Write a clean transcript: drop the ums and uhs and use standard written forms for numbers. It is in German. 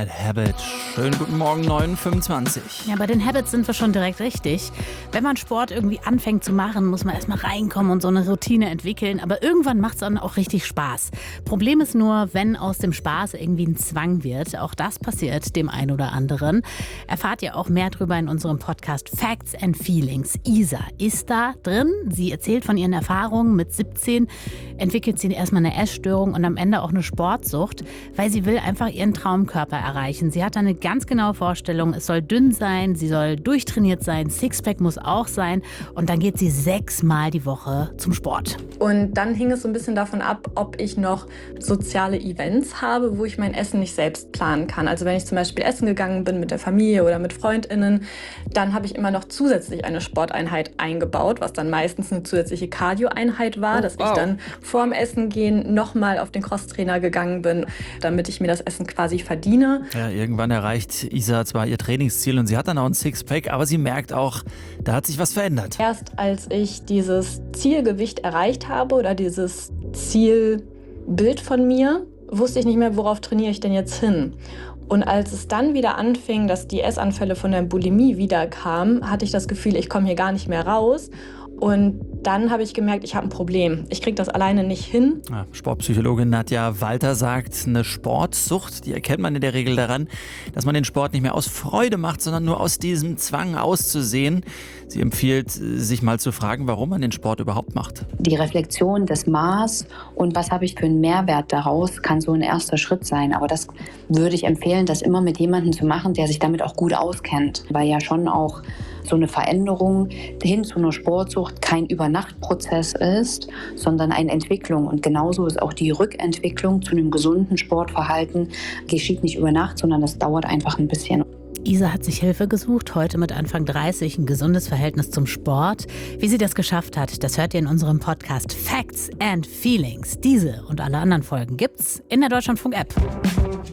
Bad Habit. Schönen guten Morgen, 9:25. Ja, bei den Habits sind wir schon direkt richtig. Wenn man Sport irgendwie anfängt zu machen, muss man erstmal reinkommen und so eine Routine entwickeln. Aber irgendwann macht es dann auch richtig Spaß. Problem ist nur, wenn aus dem Spaß irgendwie ein Zwang wird. Auch das passiert dem einen oder anderen. Erfahrt ihr auch mehr drüber in unserem Podcast Facts and Feelings. Isa ist da drin. Sie erzählt von ihren Erfahrungen. Mit 17 entwickelt sie erstmal eine Essstörung und am Ende auch eine Sportsucht, weil sie will einfach ihren Traumkörper erreichen. Sie hat da eine ganz genaue Vorstellung. Es soll dünn sein, sie soll durchtrainiert sein, Sixpack muss auch sein. Und dann geht sie 6-mal die Woche zum Sport. Und dann hing es so ein bisschen davon ab, ob ich noch soziale Events habe, wo ich mein Essen nicht selbst planen kann. Also wenn ich zum Beispiel essen gegangen bin mit der Familie oder mit FreundInnen, dann habe ich immer noch zusätzlich eine Sporteinheit eingebaut, was dann meistens eine zusätzliche Cardio-Einheit war, dass ich dann vorm Essen gehen nochmal auf den Crosstrainer gegangen bin, damit ich mir das Essen quasi verdiene. Ja, irgendwann erreicht Isa zwar ihr Trainingsziel und sie hat dann auch ein Sixpack, aber sie merkt auch, da hat sich was verändert. Erst als ich dieses Zielgewicht erreicht habe oder dieses Zielbild von mir, wusste ich nicht mehr, worauf trainiere ich denn jetzt hin. Und als es dann wieder anfing, dass die Essanfälle von der Bulimie wieder kamen, hatte ich das Gefühl, ich komme hier gar nicht mehr raus. Und dann habe ich gemerkt, ich habe ein Problem. Ich kriege das alleine nicht hin. Ja, Sportpsychologin Nadja Walter sagt, eine Sportsucht, die erkennt man in der Regel daran, dass man den Sport nicht mehr aus Freude macht, sondern nur aus diesem Zwang auszusehen. Sie empfiehlt, sich mal zu fragen, warum man den Sport überhaupt macht. Die Reflexion, das Maß und was habe ich für einen Mehrwert daraus, kann so ein erster Schritt sein. Aber das würde ich empfehlen, das immer mit jemandem zu machen, der sich damit auch gut auskennt. Weil ja schon auch so eine Veränderung hin zu einer Sportsucht kein Übernachtprozess ist, sondern eine Entwicklung. Und genauso ist auch die Rückentwicklung zu einem gesunden Sportverhalten geschieht nicht über Nacht, sondern das dauert einfach ein bisschen. Isa hat sich Hilfe gesucht, heute mit Anfang 30 ein gesundes Verhältnis zum Sport. Wie sie das geschafft hat, das hört ihr in unserem Podcast Facts and Feelings. Diese und alle anderen Folgen gibt's in der Deutschlandfunk-App.